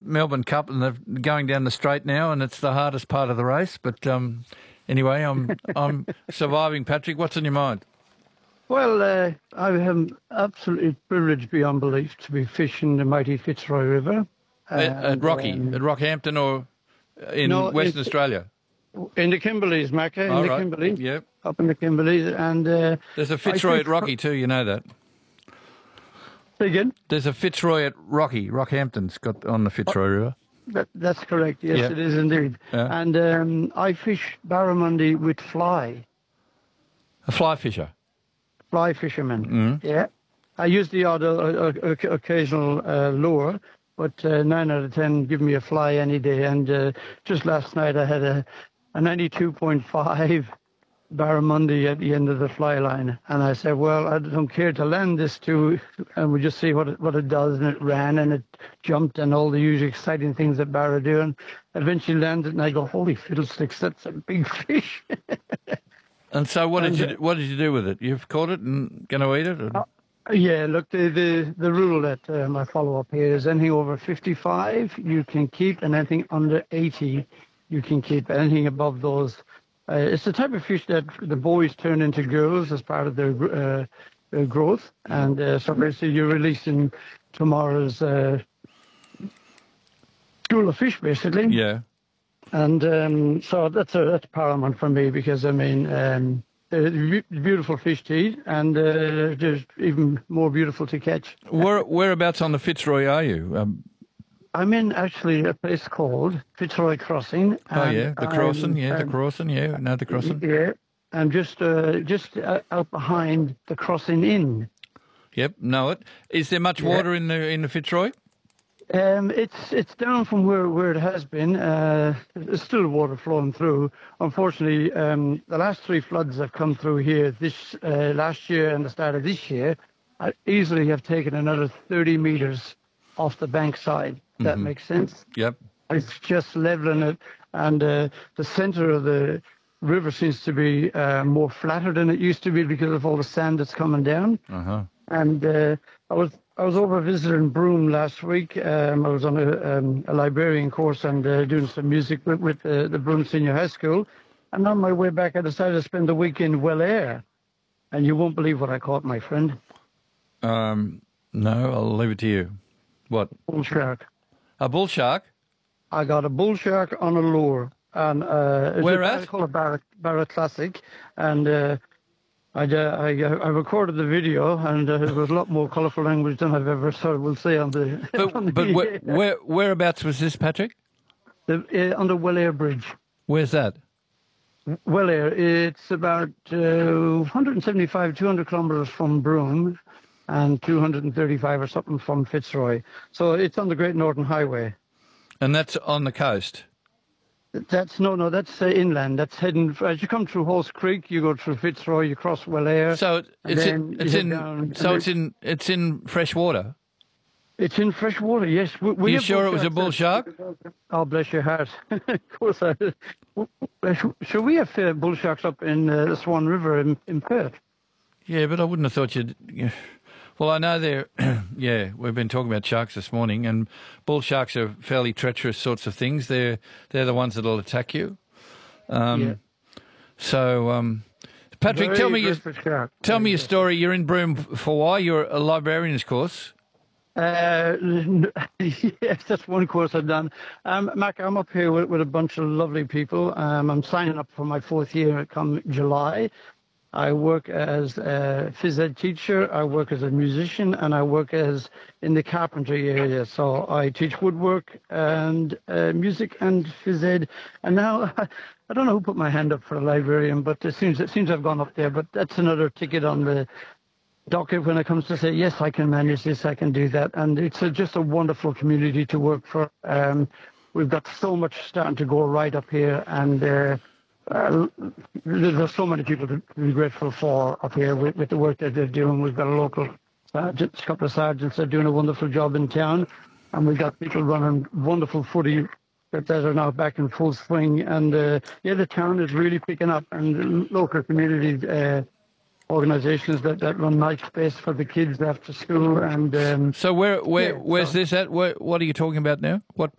Melbourne Cup, and they're going down the straight now, and it's the hardest part of the race. But anyway, I'm surviving. Patrick, what's in your mind? Well, I am absolutely privileged beyond belief to be fishing the mighty Fitzroy River. At Rockhampton, or in Western Australia? In the Kimberleys, Macca, in the Kimberleys. Yep. Up in the Kimberleys. And there's a Fitzroy at Rocky too, you know that. Say again? There's a Fitzroy at Rockhampton's got on the Fitzroy River. That's correct, yes, It is indeed. Yeah. And I fish barramundi with fly. A fly fisher? Fly fisherman, Mm-hmm. I use the odd occasional lure, but 9 out of 10 give me a fly any day. And just last night I had a 92.5 barramundi at the end of the fly line, and I said, well, I don't care to land this to, and we just see what it does. And it ran and it jumped and all the usual exciting things that barra do, and eventually landed, and I go, holy fiddlesticks, that's a big fish. And so what did you do with it? You've caught it and going to eat it? Yeah, look, the rule that I follow up here is anything over 55 you can keep, and anything under 80 you can keep. Anything above those, it's the type of fish that the boys turn into girls as part of their growth. And so basically you're releasing tomorrow's school of fish, basically. Yeah. And so that's paramount for me, because I mean they're beautiful fish to eat, and they're even more beautiful to catch. Whereabouts on the Fitzroy are you? I'm in actually a place called Fitzroy Crossing. Oh yeah, the crossing. The crossing. Yeah, no, the crossing. Yeah, I'm just out behind the Crossing Inn. Yep, know it. Is there much water in the Fitzroy? It's down from where it has been. There's still water flowing through. Unfortunately, the last 3 floods have come through here this last year and the start of this year. I easily have taken another 30 meters off the bank side. That makes sense. Yep. It's just leveling it, and the center of the river seems to be more flatter than it used to be because of all the sand that's coming down. And I was over visiting Broome last week. I was on a librarian course and doing some music with the Broome Senior High School. And on my way back, I decided to spend the week in Welair. And you won't believe what I caught, my friend. No, I'll leave it to you. What? Bull shark. A bull shark? I got a bull shark on a lure. And where at? I call it Barra Classic. And I recorded the video, and it was a lot more colourful language than I've ever heard. We'll say on the. But whereabouts was this, Patrick? On the Welair Bridge. Where's that? Welair. It's about 175, 200 kilometres from Broome, and 235 or something from Fitzroy. So it's on the Great Northern Highway. And that's on the coast? That's inland. That's heading as you come through Horse Creek. You go through Fitzroy. You cross Welair. So it's in fresh water. It's in fresh water. Yes. Are you sure it was a bull shark? Oh, bless your heart. Of course. Sure, we have bull sharks up in the Swan River in Perth. Yeah, but I wouldn't have thought you'd. Well, I know they're. Yeah, we've been talking about sharks this morning, and bull sharks are fairly treacherous sorts of things. They're the ones that'll attack you. So, Patrick, tell me your story. You're in Broome for why? You're a librarian's course. Yes, that's one course I've done. Mac, I'm up here with a bunch of lovely people. I'm signing up for my 4th year come July. I work as a phys ed teacher, I work as a musician, and I work in the carpentry area. So I teach woodwork and music and phys ed. And now, I don't know who put my hand up for a librarian, but it seems I've gone up there. But that's another ticket on the docket when it comes to say, yes, I can manage this, I can do that. And it's just a wonderful community to work for. We've got so much starting to go right up here, and there's so many people to be grateful for up here with the work that they're doing. We've got a local sergeant, a couple of sergeants that are doing a wonderful job in town, and we've got people running wonderful footy that are now back in full swing. And the town is really picking up, and local community organisations that run night space for the kids after school. And so where's this at? What are you talking about now? What